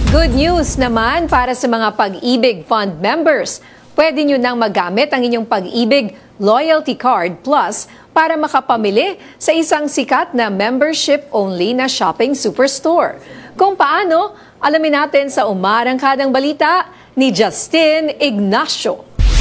Good news naman para sa mga Pag-ibig Fund members. Pwede nyo nang magamit ang inyong Pag-ibig Loyalty Card Plus para makapamili sa isang sikat na membership-only na shopping superstore. Kung paano, alamin natin sa umarangkadang balita ni Justin Ignacio.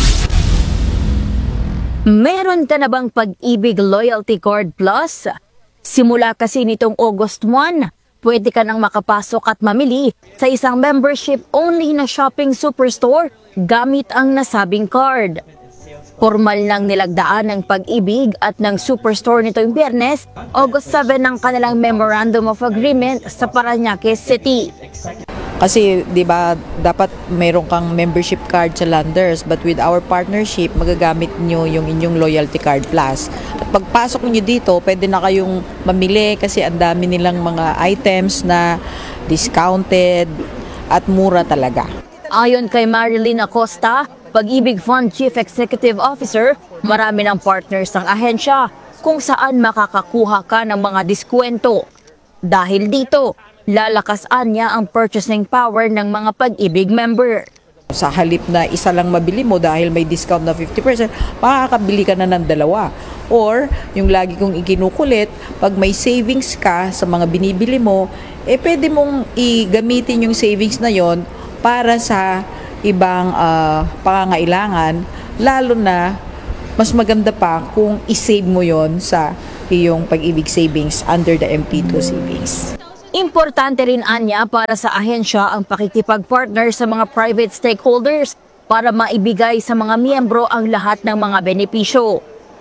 Meron ka na bang Pag-ibig Loyalty Card Plus? Simula kasi nitong August 1, pwede ka nang makapasok at mamili sa isang membership-only na shopping superstore gamit ang nasabing card. Formal nang nilagdaan ng Pag-ibig at ng superstore nitong Biyernes, August 7 ng kanilang Memorandum of Agreement sa Parañaque City. Kasi 'di ba dapat mayroon kang membership card sa Landers, but with our partnership magagamit nyo yung inyong Loyalty Card Plus. At pagpasok niyo dito, pwede na kayong mamili kasi ang dami nilang mga items na discounted at mura talaga. Ayon kay Marilyn Acosta, Pag-ibig Fund Chief Executive Officer, marami ng partners ng ahensya kung saan makakakuha ka ng mga diskwento. Dahil dito, lalakasan niya ang purchasing power ng mga Pag-ibig member. Sa halip na isa lang mabili mo dahil may discount na 50%, makakabili ka na ng dalawa. Or, yung lagi kong ikinukulit, pag may savings ka sa mga binibili mo, pwede mong igamitin yung savings na yon para sa ibang pangangailangan, lalo na mas maganda pa kung isave mo yon sa iyong Pag-ibig savings under the MP2 savings. Importante rin anya para sa ahensya ang pakikipag-partner sa mga private stakeholders para maibigay sa mga miyembro ang lahat ng mga benepisyo.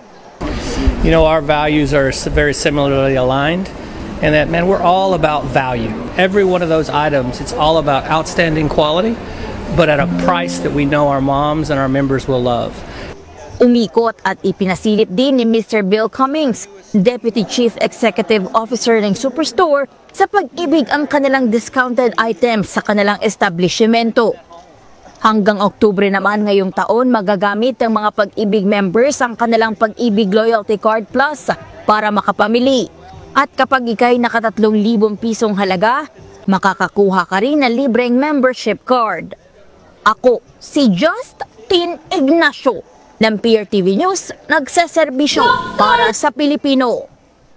You know, our values are very similarly aligned, and that, man, we're all about value. Every one of those items, it's all about outstanding quality, but at a price that we know our moms and our members will love. Umikot at ipinasilip din ni Mr. Bill Cummings, Deputy Chief Executive Officer ng Superstore, sa Pag-ibig ang kanilang discounted items sa kanilang establishmento. Hanggang Oktubre naman ngayong taon, magagamit ng mga Pag-ibig members ang kanilang Pag-ibig Loyalty Card Plus para makapamili. At kapag ikay naka 3,000 pisong halaga, makakakuha ka rin ng libreng membership card. Ako, si Justin Ignacio ng PRTV News, nagseserbisyo para sa Pilipino.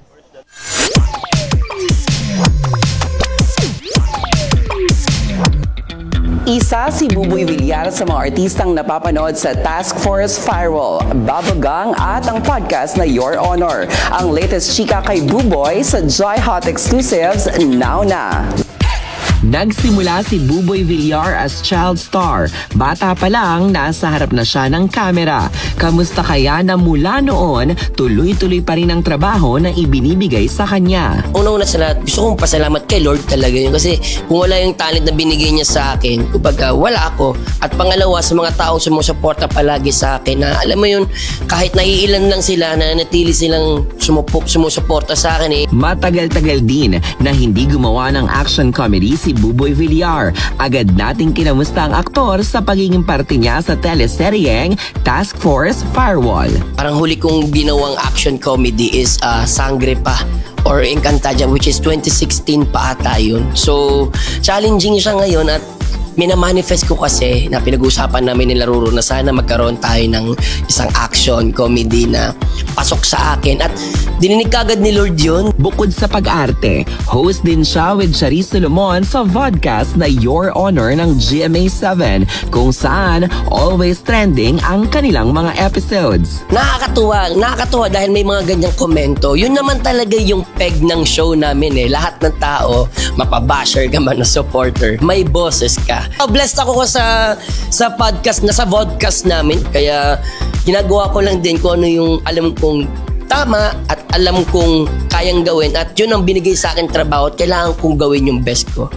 Isa si Buboy Villar sa mga artistang napapanood sa Task Force Firewall, Babagang at ang podcast na Your Honor. Ang latest chika kay Buboy sa Joy Hot Exclusives now na. Nagsimula si Buboy Villar as child star. Bata pa lang, nasa harap na siya ng kamera. Kamusta kaya na mula noon, tuloy-tuloy pa rin ang trabaho na ibinibigay sa kanya? Una-una sa lahat, gusto kong pasalamat kay Lord talaga yun. Kasi kung wala yung talent na binigay niya sa akin, kumbaga wala ako. At pangalawa, sa mga taong sumusuporta palagi sa akin, na alam mo yun, kahit naiilan lang sila, na natili silang sumusuporta sa akin. Matagal-tagal din na hindi gumawa ng action comedy si Buboy Villar. Agad nating kinamusta ang aktor sa pagiging parte niya sa teleseryeng Task Force Firewall. Parang huli kong ginawang action comedy is Sangre Pa or Encantadia, which is 2016 pa ata yun. So, challenging siya ngayon at minamanifest ko kasi na pinag-usapan namin nila Ruro na sana magkaroon tayo ng isang action comedy na pasok sa akin at dininig kagad ni Lord yun. Bukod sa pag-arte, host din siya with Charis Solomon sa vodcast na Your Honor ng GMA7 kung saan always trending ang kanilang mga episodes. Nakakatuwa dahil may mga ganyang komento. Yun naman talaga yung peg ng show namin eh. Lahat ng tao, mapabasher ka man o supporter, may boses ka. Blessed ako sa podcast na sa vodcast namin. Kaya ginagawa ko lang din kung ano yung alam kong tama at alam kong kayang gawin. At yun ang binigay sa akin trabaho at kailangan kong gawin yung best ko.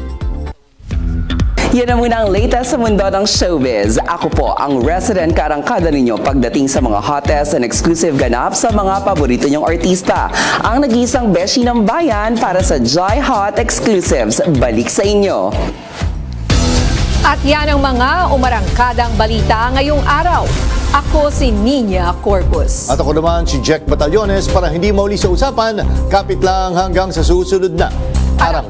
Yan na muna ang latest sa mundo ng showbiz. Ako po ang resident karangkada ninyo pagdating sa mga hottest and exclusive ganap sa mga paborito nyong artista. Ang nag-iisang beshi ng bayan para sa Joy Hot Exclusives. Balik sa inyo. At yan ang mga umarangkadang balita ngayong araw. Ako si Nina Corpus. At ako naman si Jack Batallones para hindi mauli sa usapan, kapit lang hanggang sa susunod na Arang.